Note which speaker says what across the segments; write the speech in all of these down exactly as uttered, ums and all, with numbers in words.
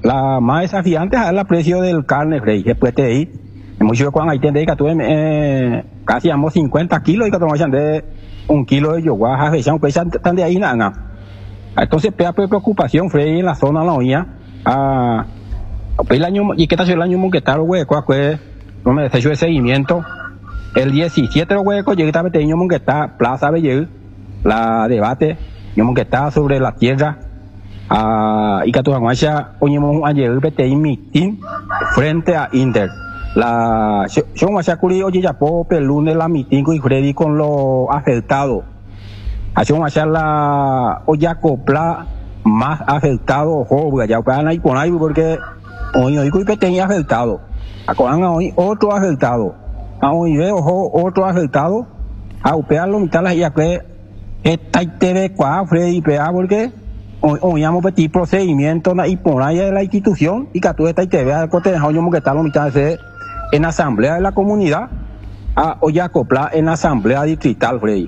Speaker 1: la más desafiante es el precio del carne, Frey. Después te di, mucho cuando hay tende que tuve eh, casi amo cincuenta kilos y que tomamos de un kilo de yoguaja, fechamos pues están de ahí nada. Entonces pega preocupación, Frey, en la zona de la oña. Ah, el año, y que está el año monquetaro, güey, cuál no me deshecho de seguimiento. El diecisiete, güey, llegué a Beteño Monquetá, Plaza Bellel, la debate, yo Monquetá sobre la tierra. Uh, y que tu aguacha oñemos ayer Beteño mitin frente a Inter. La yo guacha curi oye ya po lunes la mitin y Freddy con lo afectado. Yo guacha la olla copla más afectado, ojo, ya van ahí con ahí porque hoy hoy Beteño afectado. Acogan hoy otro afectado. A hoy veo otro afectado. A upearlo mitad las ya que está y te ve cuá Freddy pea porque hoy llamo petit procedimiento y por ahí de la institución y que tú estás y te veas el cotejo yo que está lo mitad de en asamblea de la comunidad a hoy acoplar en asamblea distrital, Freddy.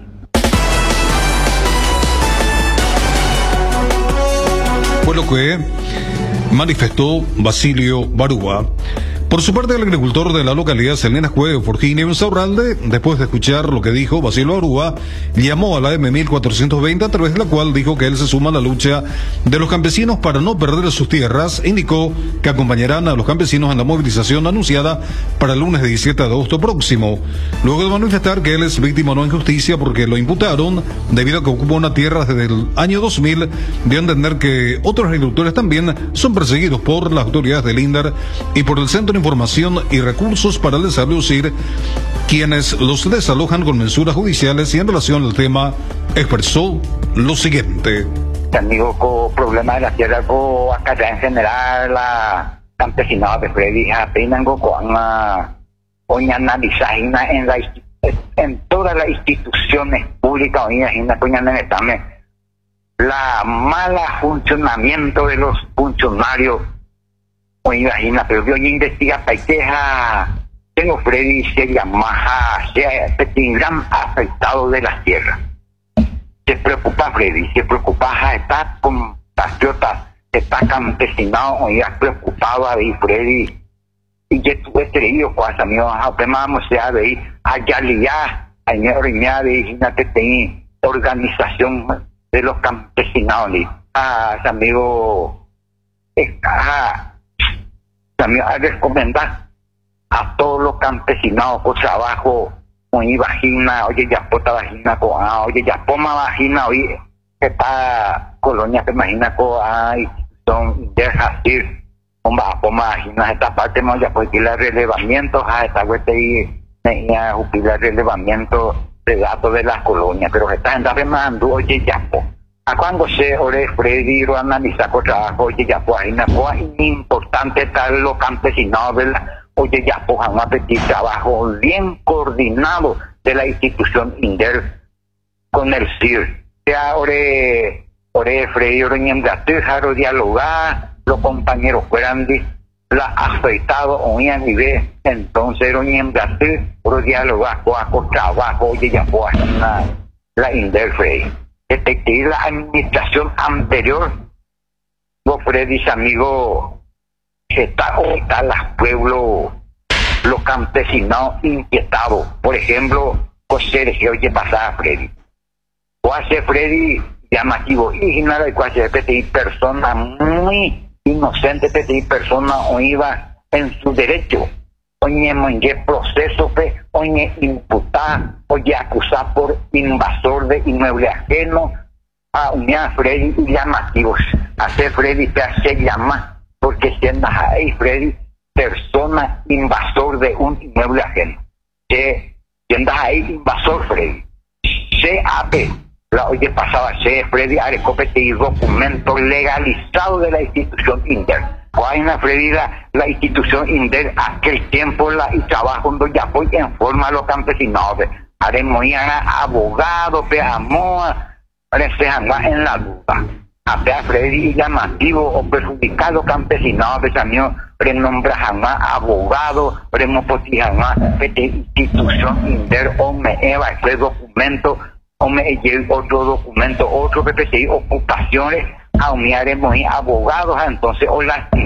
Speaker 2: Fue lo que manifestó Basilio Barúa. Por su parte, el agricultor de la localidad Selena Juego Forgini Insaurralde, después de escuchar lo que dijo Basilio Barúa, llamó a la M mil cuatrocientos veinte, a través de la cual dijo que él se suma a la lucha de los campesinos para no perder sus tierras. Indicó que acompañarán a los campesinos en la movilización anunciada para el lunes diecisiete de agosto próximo. Luego de manifestar que él es víctima no de injusticia porque lo imputaron debido a que ocupó una tierra desde el año dos mil, dio a entender que otros agricultores también son perseguidos por las autoridades del INDER y por el Centro de Información y Recursos para el Desarrollo S I R, quienes los desalojan con mensuras judiciales, y en relación al tema expresó lo siguiente.
Speaker 3: Amigo, con problema de la tierra, con acá ya en general, la campesinada de Freddy, apenas con hoy analizar en, la, en todas las instituciones públicas, hoy en la mala funcionamiento de los funcionarios. Oye, imagina, pero yo investiga paiteja, tengo Freddy se llama, se gran afectado de las tierras. Se preocupa Freddy, se preocupa, está con patriotas, está campesinado, oye, preocupado ahí Freddy. Y que tuve creído, pues, amigos, vamos a ver, allá ya, allá ya, imagínate, tenía organización de los campesinados, ah, amigo, está. También hay que recomendar a todos los campesinados por trabajo, muy vagina, oye, ya pota vagina, oye, ya poma vagina, oye, esta colonia que imagina, son de Jacir, poma vagina, esta parte, no, ya puede ir el relevamiento, a esta vuelta y el relevamiento de datos de las colonias, pero esta gente remando, oye, ya po. A cuando se ore Freddy lo analiza con trabajo, oye, ya pues ahí es importante estar los campesinos, ¿verdad? Oye, ya pues a pedir trabajo bien coordinado de la institución INDER con el S I R. Ya ore, ore Freddy, ore dejar dialogar, los compañeros fueran de la afectado oían y ve, entonces ore ore dialogar con trabajo, oye, ya pues la, la INDER Freddy. Desde que la administración anterior, los Freddy, amigos, está ahorita los pueblos, los campesinos inquietados. Por ejemplo, José Sergio, oye, pasaba Freddy. O hace Freddy llamativo, y nada, y cuando se persona muy inocente, persona o iba en su derecho. Oye, en qué proceso fue, oye, imputar, oye, acusar por invasor de inmueble ajeno a unidad Freddy y llamativos. Hacer Freddy te hace llamar, porque siendo ahí Freddy, persona invasor de un inmueble ajeno. Que siendo ahí invasor Freddy. C A P, la oye pasaba C Freddy, arecopete y documento legalizado de la institución INDER. Hay una Freddy, la, la institución INDER, aquel tiempo la, y trabajo donde ya fue en forma a los campesinos. Haremos ya abogados, peamos, en la duda. A Pea Freddy llamativo o perjudicar a los campesinos, también renombra jamás abogado, remopoti jamás, institución INDER, o me eva ese documento, o me lleve otro documento, otro P P C I, ocupaciones, a uniremos abogados, entonces, o las